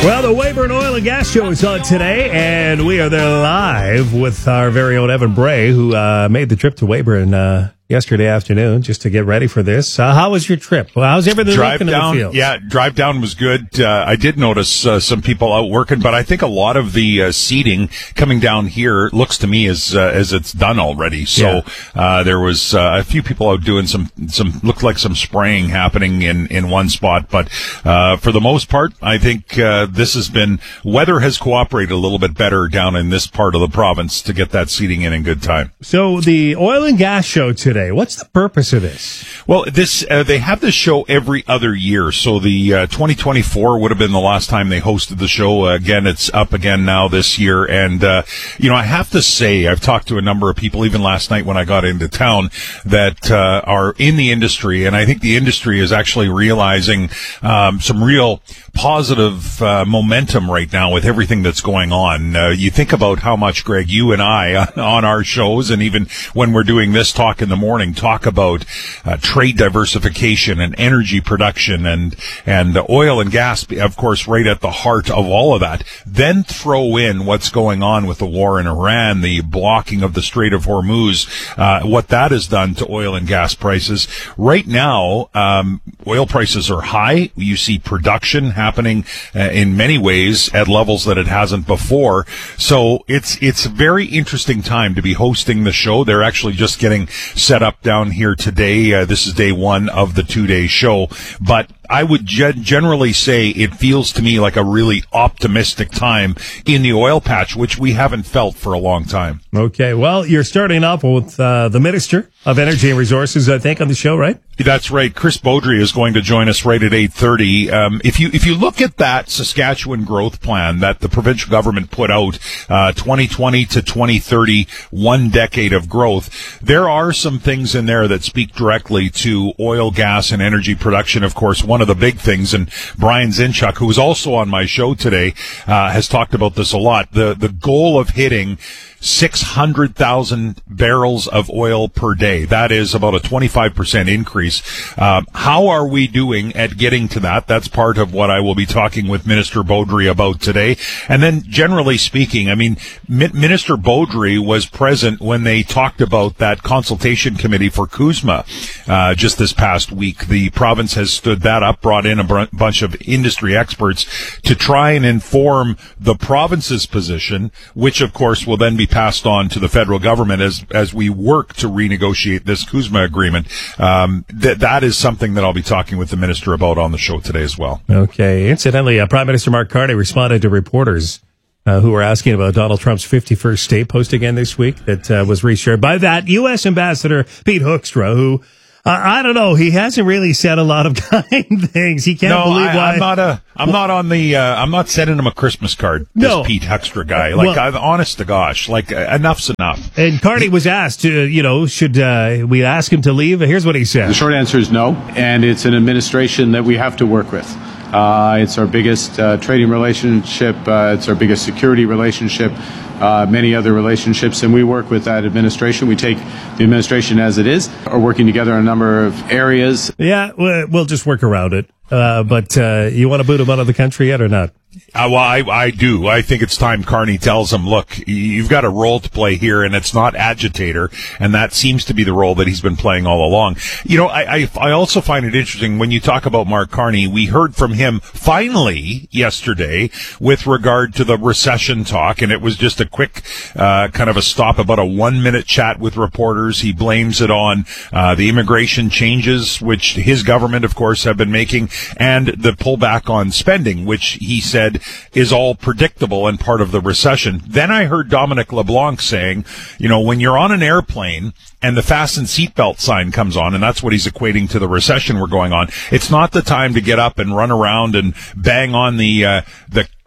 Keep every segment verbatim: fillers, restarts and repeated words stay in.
Well, the Weyburn Oil and Gas Show is on today, and we are there live with our very own Evan Bray, who uh, made the trip to Weyburn uh, yesterday afternoon just to get ready for this. Uh, how was your trip? Well, how's everything drive looking down, in the field? Yeah, drive down was good. Uh, I did notice uh, some people out working, but I think a lot of the uh, seating coming down here looks to me as uh, as it's done already. So Yeah. uh, there was uh, a few people out doing some some looked like some spraying happening in in one spot, but uh, for the most part, I think uh, this has been weather has cooperated a little bit better down in this part of the province to get that seating in in good time. So the Oil and Gas Show today, what's the purpose of this? Well, this uh, they have this show every other year. So the uh, twenty twenty-four would have been the last time they hosted the show. Uh, again, it's up again now this year. And, uh, you know, I have to say, I've talked to a number of people, even last night when I got into town, that uh, are in the industry. And I think the industry is actually realizing um, some real positive uh, momentum right now with everything that's going on. Uh, you think about how much, Greg, you and I uh, on our shows, and even when we're doing this talk in the morning, talk about uh, trade diversification and energy production and and uh, oil and gas, of course, right at the heart of all of that. Then throw in what's going on with the war in Iran, the blocking of the Strait of Hormuz, uh, what that has done to oil and gas prices. Right now, um, oil prices are high. You see production happening uh, in many ways at levels that it hasn't before. So it's it's a very interesting time to be hosting the show. They're actually just getting set up down here today. Uh, this is day one of the two-day show. But I would ge- generally say it feels to me like a really optimistic time in the oil patch, which we haven't felt for a long time. Okay, well, you're starting off with uh, the Minister of Energy and Resources, I think, on the show, right? That's right. Chris Beaudry is going to join us right at eight thirty. Um, if you if you look at that Saskatchewan growth plan that the provincial government put out, uh, twenty twenty to twenty thirty, one decade of growth, there are some things in there that speak directly to oil, gas, and energy production. Of course, one of the big things, and Brian Zinchuk, who is also on my show today, uh, has talked about this a lot, the, the goal of hitting six hundred thousand barrels of oil per day. That is about a twenty-five percent increase. Um, how are we doing at getting to that? That's part of what I will be talking with Minister Beaudry about today. And then generally speaking, I mean, Mi- Minister Beaudry was present when they talked about that consultation committee for CUSMA uh, just this past week. The province has stood that up, brought in a br- bunch of industry experts to try and inform the province's position, which of course will then be passed on to the federal government as as we work to renegotiate this CUSMA agreement. Um, th- that is something that I'll be talking with the minister about on the show today as well. Okay. Incidentally, uh, Prime Minister Mark Carney responded to reporters uh, who were asking about Donald Trump's fifty-first state post again this week that uh, was reshared by that U S Ambassador Pete Hoekstra, who Uh, I don't know. He hasn't really said a lot of kind things. He can't no, believe I, why. I'm not a. I'm not on the. Uh, I'm not sending him a Christmas card. This No. Pete Hoekstra guy. Like, Well- I, honest to gosh, like uh, enough's enough. And Carney was asked, to, you know, should uh, we ask him to leave? Here's what he said. The short answer is no, and it's an administration that we have to work with. Uh, it's our biggest uh, trading relationship. Uh, it's our biggest security relationship. Uh, many other relationships, and we work with that administration. We take the administration as it is, are working together in a number of areas. Yeah, we- we'll just work around it. Uh, but uh, you want to boot him out of the country yet or not? Uh, well, I, I do. I think it's time Carney tells him, look, you've got a role to play here, and it's not agitator, and that seems to be the role that he's been playing all along. You know, I, I, I also find it interesting when you talk about Mark Carney. We heard from him finally yesterday with regard to the recession talk, and it was just a quick uh, kind of a stop, about a one-minute chat with reporters. He blames it on uh, the immigration changes, which his government, of course, have been making, and the pullback on spending, which he said is all predictable and part of the recession. Then I heard Dominic LeBlanc saying, you know, when you're on an airplane and the fasten seatbelt sign comes on, and that's what he's equating to the recession we're going on, it's not the time to get up and run around and bang on the uh, the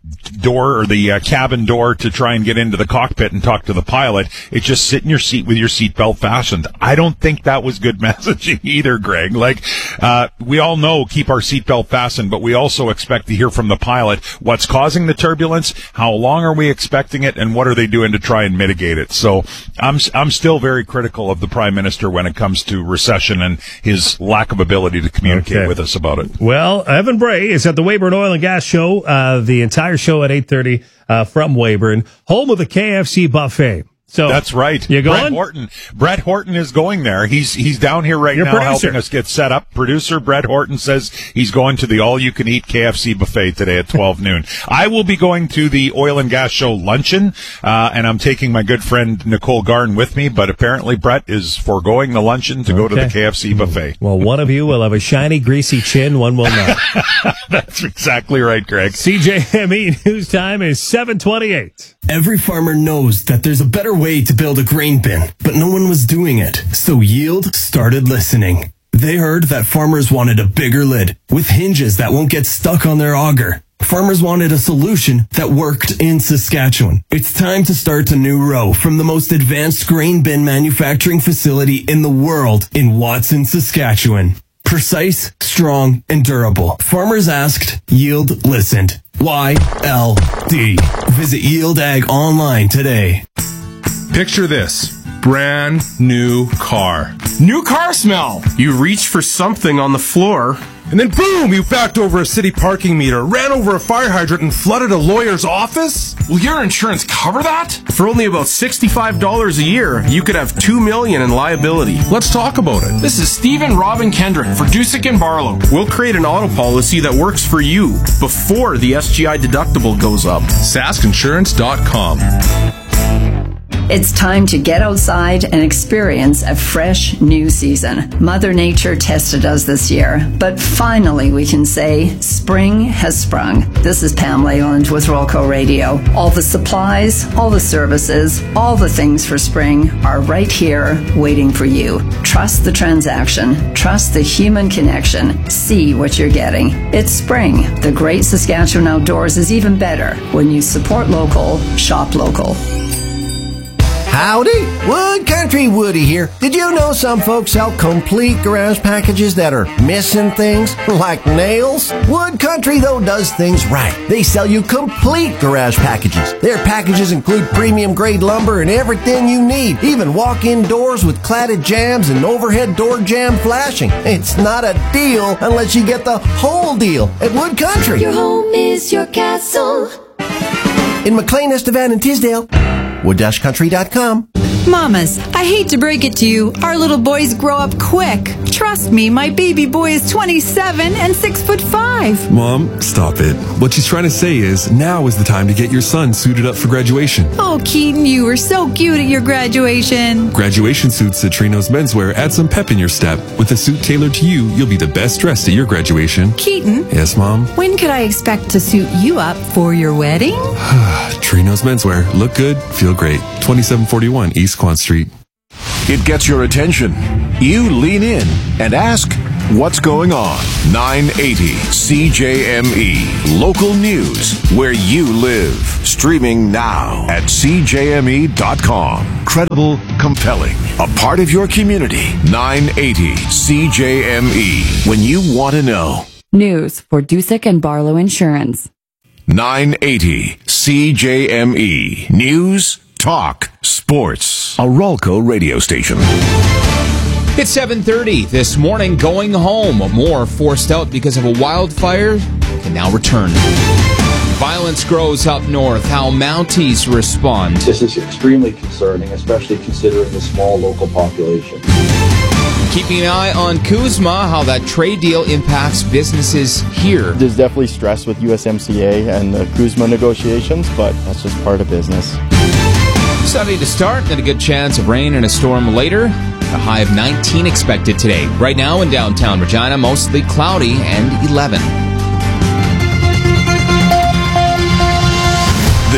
door or the uh, cabin door to try and get into the cockpit and talk to the pilot. It's just sit in your seat with your seatbelt fastened. I don't think that was good messaging either, Greg. Like, uh, we all know keep our seatbelt fastened, but we also expect to hear from the pilot what's causing the turbulence, how long are we expecting it, and what are they doing to try and mitigate it. So I'm I'm still very critical of the Prime Minister when it comes to recession and his lack of ability to communicate okay. with us about it. Well, Evan Bray is at the Weyburn Oil and Gas Show, uh, the entire show at eight thirty uh, from Weyburn, home of the K F C buffet. So that's right. You going? Brett Horton. Brett Horton is going there. He's he's down here right Your now producer. helping us get set up. Producer Brett Horton says he's going to the all-you-can-eat K F C buffet today at twelve noon. I will be going to the Oil and Gas Show luncheon, uh, and I'm taking my good friend Nicole Garn with me, but apparently Brett is foregoing the luncheon to okay. go to the K F C buffet. Well, one of you will have a shiny, greasy chin, one will not. That's exactly right, Greg. C J M E News Time is seven twenty-eight. Every farmer knows that there's a better way to build a grain bin, but no one was doing it. So Yield started listening. They heard that farmers wanted a bigger lid with hinges that won't get stuck on their auger. Farmers wanted a solution that worked in Saskatchewan. It's time to start a new row from the most advanced grain bin manufacturing facility in the world in Watson, Saskatchewan. Precise, strong, and durable. Farmers asked, Yield listened. Y L D. Visit Yield Ag online today. Picture this. Brand new car. New car smell. You reach for something on the floor, and then boom, you backed over a city parking meter, ran over a fire hydrant, and flooded a lawyer's office? Will your insurance cover that? For only about sixty-five dollars a year, you could have two million dollars in liability. Let's talk about it. This is Stephen Robin Kendrick for Dusick and Barlow. We'll create an auto policy that works for you before the S G I deductible goes up. sask insurance dot com. It's time to get outside and experience a fresh new season. Mother Nature tested us this year, but finally we can say spring has sprung. This is Pam Leyland with Rolco Radio. All the supplies, all the services, all the things for spring are right here waiting for you. Trust the transaction. Trust the human connection. See what you're getting. It's spring. The great Saskatchewan outdoors is even better when you support local, shop local. Howdy, Wood Country Woody here. Did you know some folks sell complete garage packages that are missing things, like nails? Wood Country, though, does things right. They sell you complete garage packages. Their packages include premium grade lumber and everything you need, even walk-in doors with cladded jambs and overhead door jamb flashing. It's not a deal unless you get the whole deal at Wood Country. Your home is your castle. In McLean, Estevan, and Tisdale. wood dash country dot com. Mamas, I hate to break it to you, our little boys grow up quick. Trust me, my baby boy is twenty-seven and six foot five. Mom, stop it. What she's trying to say is, now is the time to get your son suited up for graduation. Oh, Keaton, you were so cute at your graduation. Graduation suits at Trino's Menswear add some pep in your step. With a suit tailored to you, you'll be the best dressed at your graduation. Keaton? Yes, Mom? When could I expect to suit you up for your wedding? Trino's Menswear. Look good, feel great. twenty-seven forty-one East Quan Street. It gets your attention. You lean in and ask, what's going on? nine eighty C J M E. Local news where you live. Streaming now at c j m e dot com. Credible, compelling. A part of your community. nine eighty C J M E. When you want to know. News for Dusick and Barlow Insurance. nine eighty C J M E. News, talk, sports. A Rolco radio station. It's seven thirty this morning. Going home. More forced out because of a wildfire can now return. Violence grows up north. How Mounties respond. This is extremely concerning, especially considering the small local population. Keeping an eye on CUSMA, how that trade deal impacts businesses here. There's definitely stress with U S M C A and the CUSMA negotiations, but that's just part of business. Sunny to start, then a good chance of rain and a storm later. A high of nineteen expected today. Right now in downtown Regina, mostly cloudy and eleven. This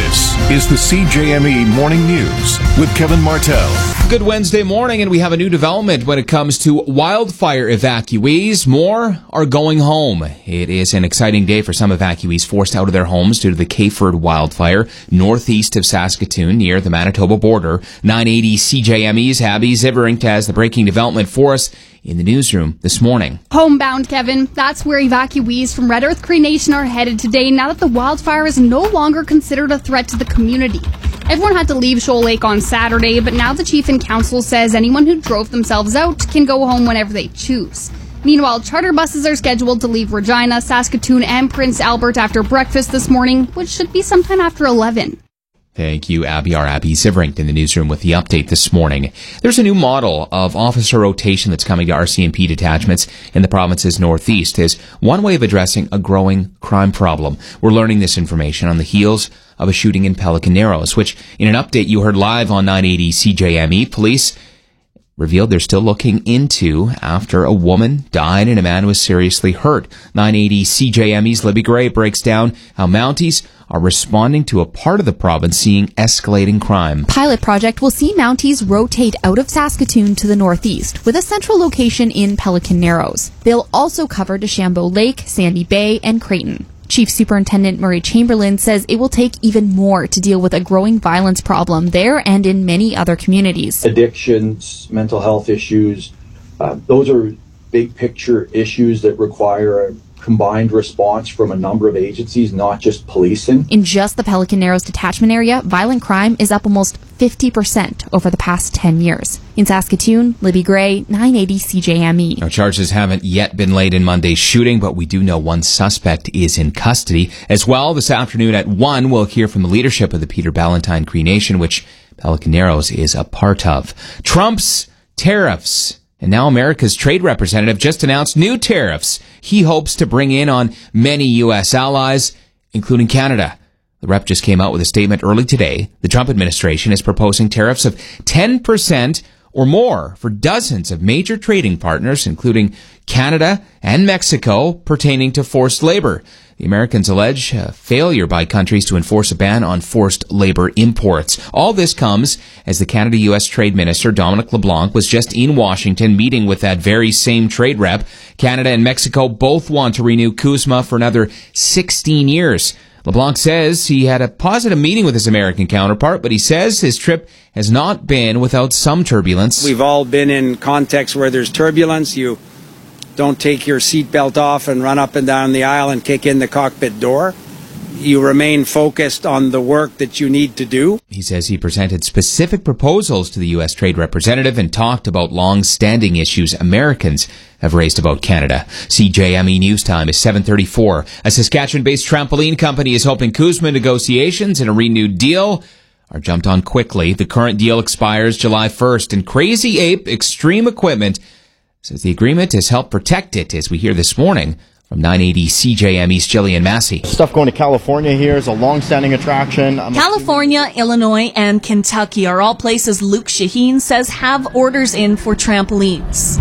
is the C J M E Morning News with Kevin Martell. Good Wednesday morning, and we have a new development when it comes to wildfire evacuees. More are going home. It is an exciting day for some evacuees forced out of their homes due to the Kayford wildfire northeast of Saskatoon near the Manitoba border. nine eighty C J M E's Abby Zivering has the breaking development for us in the newsroom this morning. Homebound, Kevin. That's where evacuees from Red Earth Cree Nation are headed today now that the wildfire is no longer considered a threat to the community. Everyone had to leave Shoal Lake on Saturday, but now the chief in council says anyone who drove themselves out can go home whenever they choose. Meanwhile, charter buses are scheduled to leave Regina, Saskatoon, and Prince Albert after breakfast this morning, which should be sometime after eleven. Thank you, Abby. Our Abby Zivering in the newsroom with the update this morning. There's a new model of officer rotation that's coming to R C M P detachments in the province's northeast as one way of addressing a growing crime problem. We're learning this information on the heels of a shooting in Pelican Narrows, which in an update you heard live on nine eighty C J M E, police revealed they're still looking into after a woman died and a man was seriously hurt. nine eighty C J M E's Libby Gray breaks down how Mounties are responding to a part of the province seeing escalating crime. Pilot project will see Mounties rotate out of Saskatoon to the northeast with a central location in Pelican Narrows. They'll also cover DeChambeau Lake, Sandy Bay, and Creighton. Chief Superintendent Murray Chamberlain says it will take even more to deal with a growing violence problem there and in many other communities. Addictions, mental health issues, uh, those are big picture issues that require a combined response from a number of agencies, not just policing. In just the Pelican Narrows detachment area, violent crime is up almost fifty percent over the past ten years. In Saskatoon, Libby Gray, nine eighty C J M E. Now, charges haven't yet been laid in Monday's shooting, but we do know one suspect is in custody. As well, this afternoon at one, we'll hear from the leadership of the Peter Ballantyne Cree Nation, which Pelican Narrows is a part of. Trump's tariffs. And now America's trade representative just announced new tariffs he hopes to bring in on many U S allies, including Canada. The rep just came out with a statement early today. The Trump administration is proposing tariffs of ten percent or more for dozens of major trading partners, including Canada and Mexico, pertaining to forced labor. The Americans allege a failure by countries to enforce a ban on forced labor imports. All this comes as the Canada-U S Trade Minister, Dominic LeBlanc, was just in Washington meeting with that very same trade rep. Canada and Mexico both want to renew CUSMA for another sixteen years. LeBlanc says he had a positive meeting with his American counterpart, but he says his trip has not been without some turbulence. We've all been in contexts where there's turbulence. You don't take your seatbelt off and run up and down the aisle and kick in the cockpit door. You remain focused on the work that you need to do. He says he presented specific proposals to the U S Trade Representative and talked about long-standing issues Americans have raised about Canada. C J M E News Time is seven thirty-four. A Saskatchewan-based trampoline company is hoping CUSMA negotiations and a renewed deal are jumped on quickly. The current deal expires July first, and Crazy Ape Extreme Equipment says the agreement has helped protect it, as we hear this morning from nine eighty C J M E's Jillian Massey. Stuff going to California here is a long-standing attraction. I'm California, Illinois, and Kentucky are all places Luke Shaheen says have orders in for trampolines.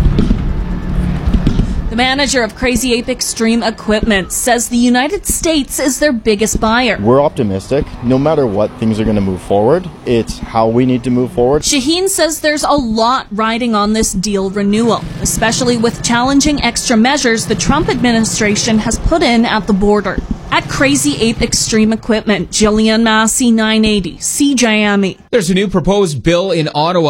The manager of Crazy Ape Extreme Equipment says the United States is their biggest buyer. We're optimistic. No matter what, things are going to move forward. It's how we need to move forward. Shaheen says there's a lot riding on this deal renewal, especially with challenging extra measures the Trump administration has put in at the border. At Crazy Ape Extreme Equipment, Jillian Massey, nine eighty C J M E. There's a new proposed bill in Ottawa